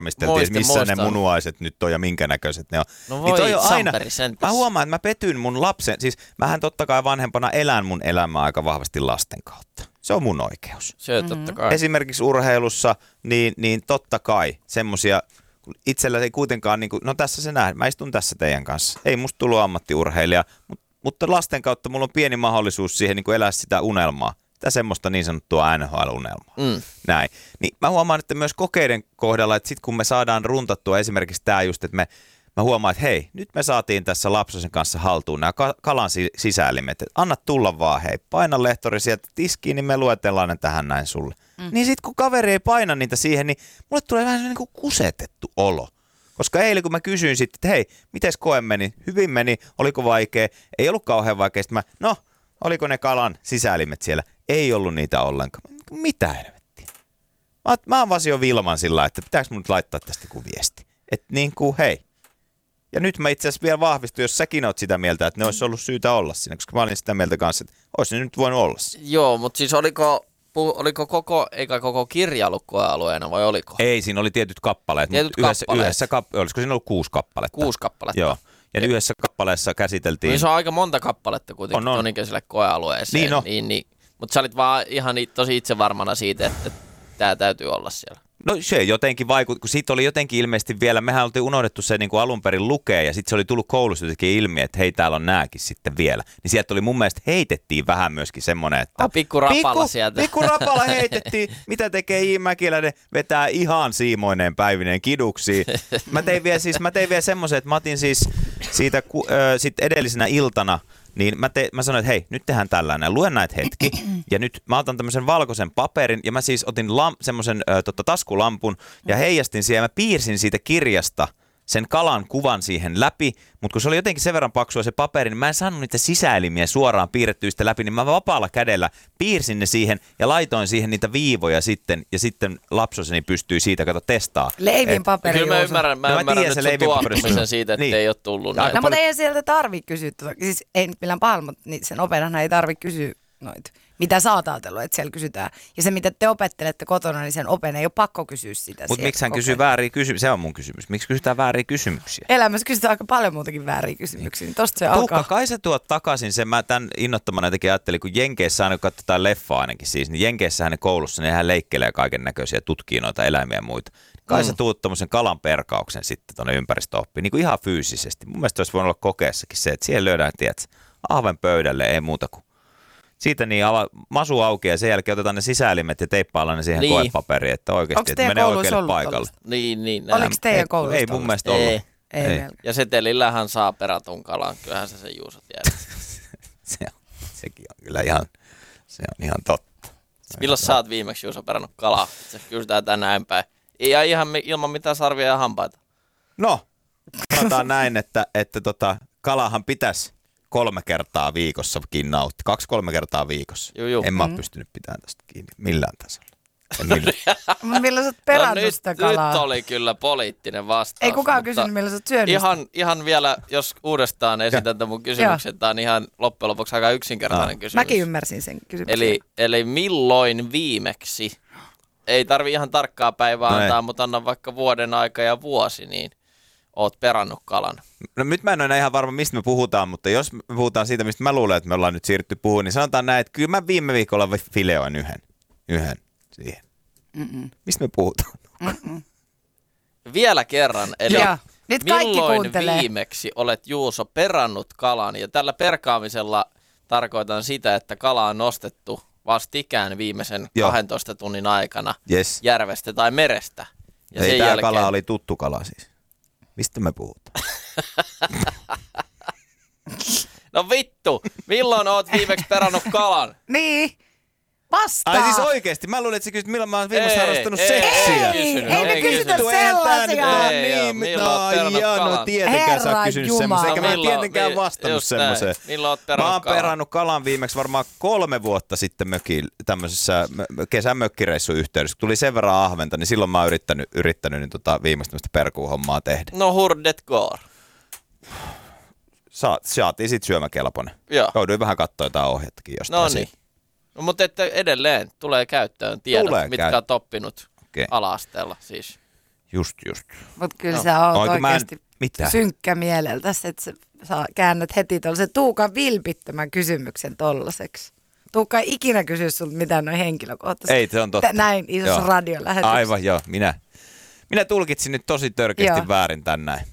varmisteltiin, missä ne munuaiset nyt on ja minkä näköiset ne on. No niin toi on aina, sentäs. mä huomaan, että mä petyn mun lapsen, siis mähän totta kai vanhempana elän mun elämää aika vahvasti lasten kautta. Se on mun oikeus. Se totta kai. Esimerkiksi urheilussa, niin totta kai semmosia, itsellä ei kuitenkaan, niin kuin, no tässä se nähdään, mä istun tässä teidän kanssa. Ei musta tullut ammattiurheilija, mutta lasten kautta mulla on pieni mahdollisuus siihen niin kuin elää sitä unelmaa. Sitä semmoista niin sanottua NHL-unelmaa. Näin. Niin mä huomaan, että myös kokeiden kohdalla, että sit kun me saadaan runtattua esimerkiksi tää just, että mä huomaan, että hei, nyt me saatiin tässä Lapsosen kanssa haltuun nämä kalan sisäelimet. Että anna tulla vaan, hei, paina lehtori sieltä tiskiin, niin me luetellaan ne tähän näin sulle. Niin sit kun kaveri ei paina niitä siihen, niin mulle tulee vähän niin kuin kusetettu olo. Koska eilen kun mä kysyin sitten, että hei, mites koe meni? Hyvin meni, oliko vaikea? Ei ollut kauhean vaikea. Sitten oliko ne kalan sisäelimet siellä? Ei ollut niitä ollenkaan. Mitä helvettiä? Mä avasin jo Vilman sillä, että pitääkö mun nyt laittaa tästä kuin viesti? Että niin kuin hei. Ja nyt mä itse asiassa vielä vahvistun, jos säkin oot sitä mieltä, että ne olisi ollut syytä olla siinä. Koska mä olin sitä mieltä kanssa, että olisi ne nyt voinut olla siinä. Joo, mutta siis oliko koko kirja ollut koealueena vai oliko? Ei, siinä oli tietyt kappaleet. Olisiko siinä ollut 6 kappaletta? 6 kappaletta. Joo. Ja yhdessä kappaleessa käsiteltiin. Niin se on aika monta kappaletta kuitenkin tonikäiselle koealueeseen. Niin. Mutta sä olit vaan ihan tosi itsevarmana siitä, että tää täytyy olla siellä. No se jotenkin vaikutti, kun siitä oli jotenkin ilmeisesti vielä, mehän oltiin unohdettu se niin kuin alun perin lukea ja sitten se oli tullut koulussa jotenkin ilmi, että hei täällä on nääkin sitten vielä. Niin sieltä oli mun mielestä heitettiin vähän myöskin semmoinen, että pikku rapala sieltä. Pikku rapala heitettiin, mitä tekee J. Mäkiläinen, vetää ihan siimoineen päivineen kiduksiin. Mä tein vielä semmoisen, että mä otin siis siitä sit edellisenä iltana, niin mä sanoin, että hei, nyt tehdään tällainen, luen näitä hetki, ja nyt mä otan tämmöisen valkoisen paperin, ja mä siis otin semmoisen taskulampun, ja heijastin siihen, ja mä piirsin siitä kirjasta sen kalan kuvan siihen läpi, mutta kun se oli jotenkin sen verran paksua se paperi, niin mä en saanut niitä sisäelimiä suoraan piirrettyistä läpi, niin mä vapaalla kädellä piirsin ne siihen, ja laitoin siihen niitä viivoja sitten, ja sitten lapsoseni pystyi siitä, testaa. Leivin paperi. Kyllä mä ymmärrän nyt sun tuomittamisen siitä, että ei ole tullut. No mutta ei sieltä tarvitse kysyä, siis ei nyt millään pahalla, mutta sen opettajan ei tarvitse kysyä noita. Mitä sä oot ajatellut, että siellä kysytään. Ja se, mitä te opettelette kotona, niin sen open ei ole pakko kysyä sitä. Mutta miksi hän kysyy vääriä kysymyksiä? Se on mun kysymys. Miksi kysytään vääriä kysymyksiä? Elämässä kysytään aika paljon muutakin vääriä kysymyksiä. Niin tosta se alkaa. Kai sä tuot takaisin sen. Mä tämän innottamana jotenkin ajattelin, kun Jenkeissä aina katsotaan leffaa ainakin siis, niin Jenkeissä hänen koulussa, niin hän leikkelee kaiken näköisiä, tutkii noita eläimiä ja muita. Kai sä tuut tommosen kalan perkauksen sitten tuonne ympäristöoppiin, niin kuin ihan fyysisesti. Mun mielestä olisi voinut olla kokeessakin se, että siellä löydään, tiedätkö, ahven pöydälle, ei muuta kuin. Siitä niin masu auki ja sen jälkeen otetaan ne sisäelimet ja teippaillaan ne siihen koepaperiin, että oikeasti että menee oikealle paikalle. Niin. Oliko teidän koulussa? Ei mun mielestä ollut. Ei. Ja setelillähän saa peratun kalan, kyllähän se Juuso tiedät. Sekin on kyllä ihan totta. Milloin sä oot viimeksi Juuso perannut kalaa? Se kysytään tänään päin. Ja ihan ilman mitään sarvia ja hampaita. No, sanotaan näin, että kalahan pitäisi 3 kertaa viikossakin nautti. 2-3 kertaa viikossa. Joo. En mä ole pystynyt pitämään tästä kiinni millään tasolla. Milloin sä oot perannut sitä kalaa? Nyt oli kyllä poliittinen vastaus. Ei kukaan kysynyt, milloin sä oot syönyt ihan vielä, jos uudestaan esitän tämän mun kysymyksen, tämä on ihan loppujen lopuksi aika yksinkertainen kysymys. Mäkin ymmärsin sen kysymyksen. Eli milloin viimeksi, ei tarvi ihan tarkkaa päivää antaa, mutta anna vaikka vuoden aika ja vuosi, niin oot perannut kalan. No nyt mä en ole ihan varma, mistä me puhutaan, mutta jos me puhutaan siitä, mistä mä luulen, että me ollaan nyt siirrytty puhumaan, niin sanotaan näin, että kyllä mä viime viikolla fileoin yhden siihen. Mistä me puhutaan? Vielä kerran, eli nyt kaikki milloin kuuntelee. viimeksi olet Juuso perannut kalan? Ja tällä perkaamisella tarkoitan sitä, että kala on nostettu vastikään viimeisen 12 tunnin aikana järvestä tai merestä. Ja ei, tämä kala oli tuttu kala siis. Mistä me puhutaan? No vittu, milloin oot viimeksi perannut kalan? Niin, vastaa. Ai siis oikeesti, mä luulin, että sä kysyt, milloin mä oon viimeksi harrastanut seksiä. Ei me kysytä sellaisia. No tietenkään sä oot kysynyt semmoisen, eikä mä tietenkään vastannut semmoiseen. Milloin oot perannut kalan? Mä oon perannut kalan viimeksi varmaan 3 vuotta sitten tämmöisessä kesän mökkireissun yhteydessä. Kun tuli sen verran ahventa, niin silloin mä oon yrittänyt viimeistä tämmöistä perkuuhommaa tehdä. No hurdet går. Saatiin sit syömäkelpoinen. Jouduin vähän katsoa jotain ohjettakin jostain. No niin. No, mutta että edelleen tulee käyttöön tiedot, mitkä on oppinut ala-asteella siis. Just. Mutta kyllä sä oot oikeasti Mitä? synkkä mieleltäsi, että sä käännät heti tuollaisen Tuukan vilpittömän kysymyksen tollaseksi. Tuukka ei ikinä kysy sulta mitään noin henkilökohtaisesti. Ei, se on totta. Näin isossa radiolähetyksessä. Aivan, joo. Minä tulkitsin nyt tosi törkeästi väärin tän näin.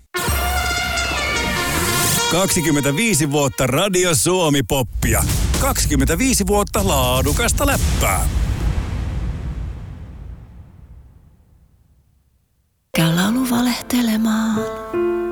25 vuotta Radio Suomi-poppia. 25 vuotta laadukasta läppää. Käy laulu valehtelemaan.